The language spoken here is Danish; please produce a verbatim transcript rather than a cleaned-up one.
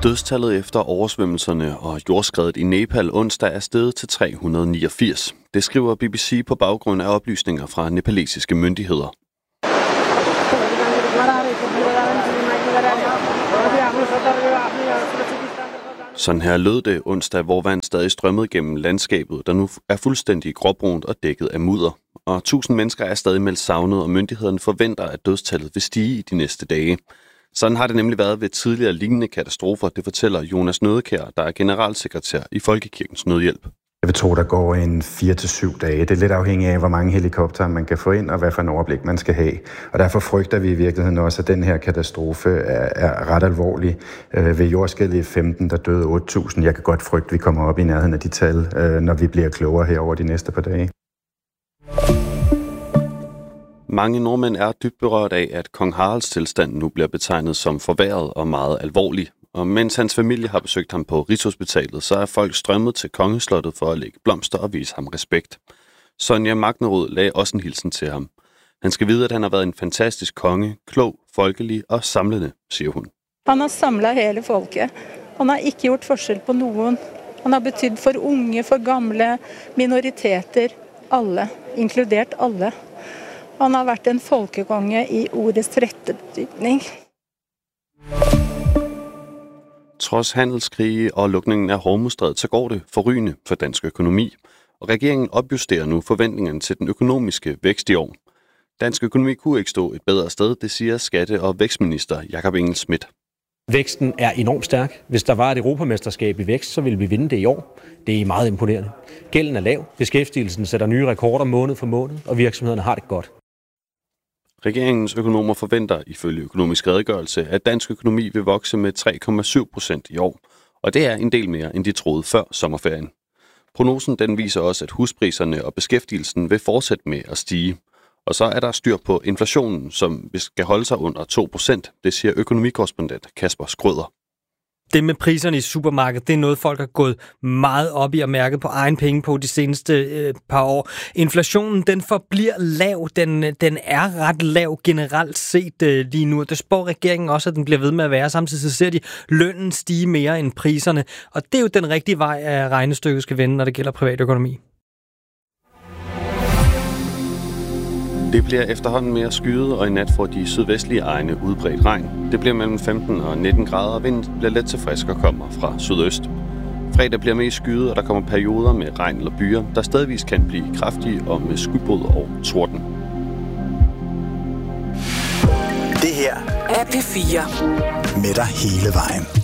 Dødstallet efter oversvømmelserne og jordskredet i Nepal onsdag er steget til tre hundrede og niogfirs. Det skriver B B C på baggrund af oplysninger fra nepalesiske myndigheder. Sådan her lød det onsdag, hvor vand stadig strømmede gennem landskabet, der nu er fuldstændig gråbrunt og dækket af mudder. Og tusind mennesker er stadig meldt savnet, og myndighederne forventer, at dødstallet vil stige i de næste dage. Sådan har det nemlig været ved tidligere lignende katastrofer, det fortæller Jonas Nødekær, der er generalsekretær i Folkekirkens Nødhjælp. Jeg vil tro, der går en fire til syv dage. Det er lidt afhængigt af, hvor mange helikoptere man kan få ind, og hvad for en overblik man skal have. Og derfor frygter vi i virkeligheden også, at den her katastrofe er, er ret alvorlig. Øh, ved jordskælvet i femten, der døde otte tusind. Jeg kan godt frygte, at vi kommer op i nærheden af de tal, øh, når vi bliver klogere her over de næste par dage. Mange nordmænd er dybt berørt af, at kong Haralds tilstand nu bliver betegnet som forværret og meget alvorlig. Og mens hans familie har besøgt ham på Rigshospitalet, så er folk strømmet til kongeslottet for at lægge blomster og vise ham respekt. Sonja Magnerud lagde også en hilsen til ham. Han skal vide, at han har været en fantastisk konge, klog, folkelig og samlende, siger hun. Han har samlet hele folket. Han har ikke gjort forskel på nogen. Han har betydet for unge, for gamle, minoriteter, alle, inkludert alle. Han har været en folkekonge i ordets rette betydning. Trods handelskrige og lukningen af Hormuzstrædet, så går det forrygende for dansk økonomi. Og regeringen opjusterer nu forventningerne til den økonomiske vækst i år. Dansk økonomi kunne ikke stå et bedre sted, det siger skatte- og vækstminister Jakob Engel-Schmidt. Væksten er enormt stærk. Hvis der var et europamesterskab i vækst, så ville vi vinde det i år. Det er meget imponerende. Gælden er lav, beskæftigelsen sætter nye rekorder måned for måned, og virksomhederne har det godt. Regeringens økonomer forventer ifølge økonomisk redegørelse, at dansk økonomi vil vokse med tre komma syv procent i år, og det er en del mere, end de troede før sommerferien. Prognosen den viser også, at huspriserne og beskæftigelsen vil fortsætte med at stige. Og så er der styr på inflationen, som skal holde sig under to procent, det siger økonomikorrespondent Kasper Skrøder. Det med priserne i supermarkedet, det er noget, folk har gået meget op i og mærket på egen penge på de seneste øh, par år. Inflationen, den forbliver lav. Den, den er ret lav generelt set øh, lige nu. Det spår regeringen også, at den bliver ved med at være. Samtidig så ser de lønnen stige mere end priserne. Og det er jo den rigtige vej, at regnestykket skal vende, når det gælder privatøkonomi. Det bliver efterhånden mere skyet, og i nat får de sydvestlige egne udbredt regn. Det bliver mellem femten og nitten grader, og vinden bliver let til frisk og kommer fra sydøst. Fredag bliver mest skyet, og der kommer perioder med regn eller byer, der stadigvis kan blive kraftige og med skybrud og torden. Det her er P fire. Med dig hele vejen.